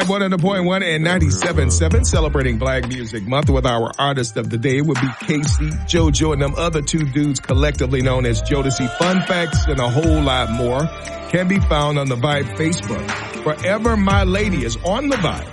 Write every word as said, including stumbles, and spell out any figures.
Vibe one hundred point one and ninety-seven point seven, celebrating Black Music Month with our artist of the day would be Casey, JoJo, and them other two dudes collectively known as Jodeci. Fun facts and a whole lot more can be found on the Vibe Facebook. Forever My Lady is on the Vibe.